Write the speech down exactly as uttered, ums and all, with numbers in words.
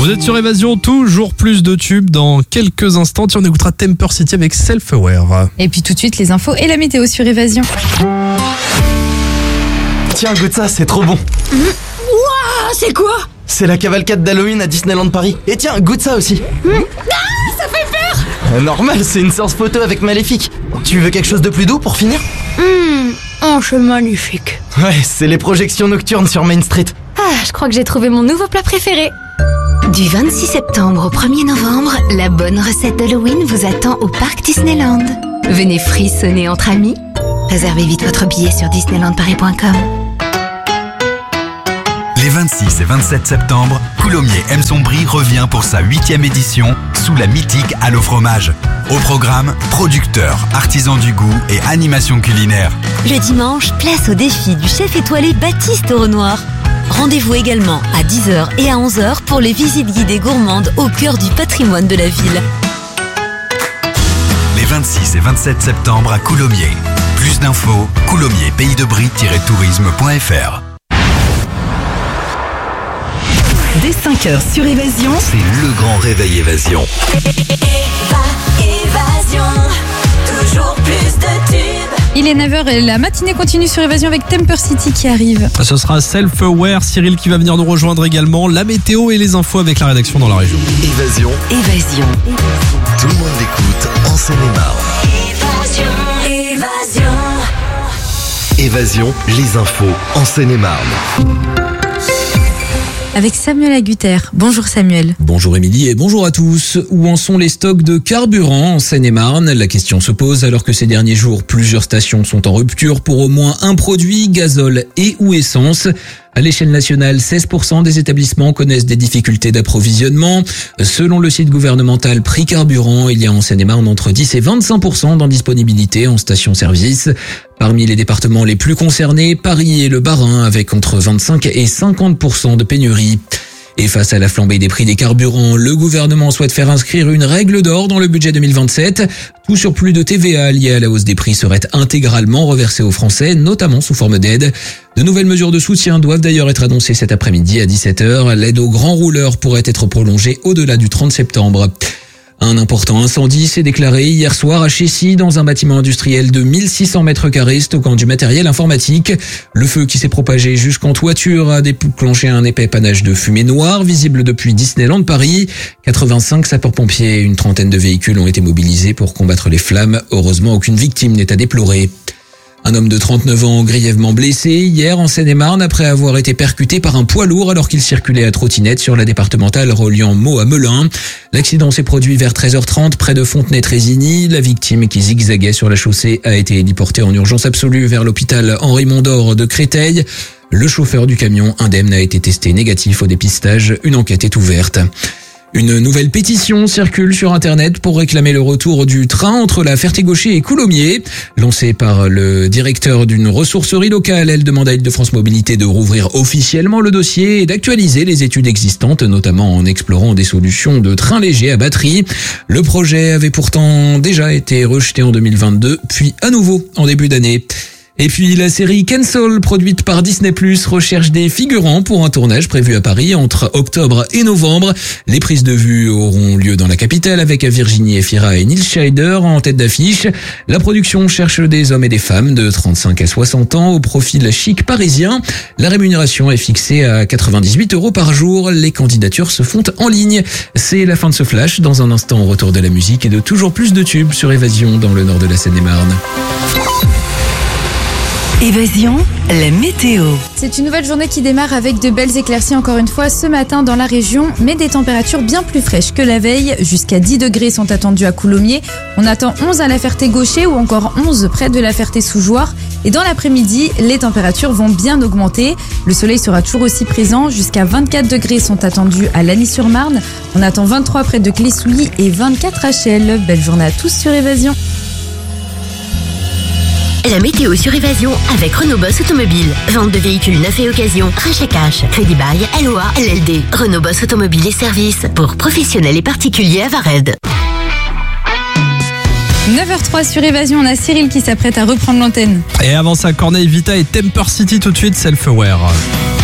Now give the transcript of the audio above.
Vous êtes sur Évasion, toujours plus de tubes dans quelques instants. On écoutera Temper City avec Self-Aware. Et puis tout de suite, les infos et la météo sur Évasion. Tiens, goûte ça, c'est trop bon. Mmh. Wouah, c'est quoi? C'est la cavalcade d'Halloween à Disneyland Paris. Et tiens, goûte ça aussi. Mmh. Ah, ça fait peur. euh, Normal, c'est une séance photo avec Maléfique. Tu veux quelque chose de plus doux pour finir? Mmh. Oh, c'est magnifique. Ouais, c'est les projections nocturnes sur Main Street. Ah, je crois que j'ai trouvé mon nouveau plat préféré. Du vingt-six septembre au premier novembre, la bonne recette d'Halloween vous attend au parc Disneyland. Venez frissonner entre amis. Réservez vite votre billet sur disneyland paris point com. Les vingt-six et vingt-sept septembre, Coulommiers aime son brie revient pour sa huitième édition sous la mythique Halle au fromage. Au programme, producteurs, artisans du goût et animation culinaire. Le dimanche, place au défi du chef étoilé Baptiste Renoir. Rendez-vous également à dix heures et à onze heures pour les visites guidées gourmandes au cœur du patrimoine de la ville. Les vingt-six et vingt-sept septembre à Coulommiers. Plus d'infos, coulommiers pays de brie tiret tourisme point f r. Dès cinq heures sur Évasion, c'est le grand réveil Évasion. Évasion, toujours plus de tubes. Il est neuf heures et la matinée continue sur Évasion avec Temper City qui arrive. Ce sera Self-Aware, Cyril qui va venir nous rejoindre également. La météo et les infos avec la rédaction dans la région. Évasion. Évasion. Tout le monde l'écoute en Seine-et-Marne. Évasion, Évasion. Évasion, les infos en Seine-et-Marne. Avec Samuel Agutter. Bonjour Samuel. Bonjour Émilie et bonjour à tous. Où en sont les stocks de carburant en Seine-et-Marne? La question se pose alors que ces derniers jours, plusieurs stations sont en rupture pour au moins un produit, gazole et ou essence. À l'échelle nationale, seize pour cent des établissements connaissent des difficultés d'approvisionnement. Selon le site gouvernemental Prix Carburant, il y a en Seine-et-Marne entre dix et vingt-cinq pour cent d'indisponibilité en station-service. Parmi les départements les plus concernés, Paris et le Bas-Rhin avec entre vingt-cinq et cinquante pour cent de pénurie. Et face à la flambée des prix des carburants, le gouvernement souhaite faire inscrire une règle d'or dans le budget deux mille vingt-sept. Tout surplus de T V A lié à la hausse des prix serait intégralement reversé aux Français, notamment sous forme d'aide. De nouvelles mesures de soutien doivent d'ailleurs être annoncées cet après-midi à dix-sept heures. L'aide aux grands rouleurs pourrait être prolongée au-delà du trente septembre. Un important incendie s'est déclaré hier soir à Chessy dans un bâtiment industriel de mille six cents mètres carrés stockant du matériel informatique. Le feu qui s'est propagé jusqu'en toiture a déclenché un épais panache de fumée noire visible depuis Disneyland Paris. quatre-vingt-cinq sapeurs-pompiers et une trentaine de véhicules ont été mobilisés pour combattre les flammes. Heureusement, aucune victime n'est à déplorer. Un homme de trente-neuf ans grièvement blessé hier en Seine-et-Marne après avoir été percuté par un poids lourd alors qu'il circulait à trottinette sur la départementale reliant Meaux à Melun. L'accident s'est produit vers treize heures trente près de Fontenay-Trésigny. La victime qui zigzaguait sur la chaussée a été héliportée en urgence absolue vers l'hôpital Henri Mondor de Créteil. Le chauffeur du camion indemne a été testé négatif au dépistage. Une enquête est ouverte. Une nouvelle pétition circule sur Internet pour réclamer le retour du train entre la Ferté-Gaucher et Coulommiers. Lancée par le directeur d'une ressourcerie locale, elle demande à Île-de-France Mobilité de rouvrir officiellement le dossier et d'actualiser les études existantes, notamment en explorant des solutions de train léger à batterie. Le projet avait pourtant déjà été rejeté en deux mille vingt-deux, puis à nouveau en début d'année. Et puis la série Cancel, produite par Disney plus, recherche des figurants pour un tournage prévu à Paris entre octobre et novembre. Les prises de vue auront lieu dans la capitale avec Virginie Efira et Neil Scheider en tête d'affiche. La production cherche des hommes et des femmes de trente-cinq à soixante ans au profil chic parisien. La rémunération est fixée à quatre-vingt-dix-huit euros par jour. Les candidatures se font en ligne. C'est la fin de ce flash. Dans un instant, au retour de la musique et de toujours plus de tubes sur Évasion dans le nord de la Seine-et-Marne. Évasion, la météo. C'est une nouvelle journée qui démarre avec de belles éclaircies encore une fois ce matin dans la région, mais des températures bien plus fraîches que la veille. Jusqu'à dix degrés sont attendus à Coulommiers. On attend onze à la Ferté-Gaucher ou encore onze près de la Ferté-Sous-Jouarre. Et dans l'après-midi, les températures vont bien augmenter. Le soleil sera toujours aussi présent. Jusqu'à vingt-quatre degrés sont attendus à Lagny-sur-Marne. On attend vingt-trois près de Clé-Souilly et vingt-quatre à Chelles. Belle journée à tous sur Évasion. La météo sur Évasion avec Renault Boss Automobile. Vente de véhicules neufs et occasion, rachat cash, crédit bail, L O A, L L D. Renault Boss Automobile et services pour professionnels et particuliers à Vared. neuf heures trois sur Évasion, on a Cyril qui s'apprête à reprendre l'antenne. Et avant ça, Corneille Vita et Temper City tout de suite, Self-Aware.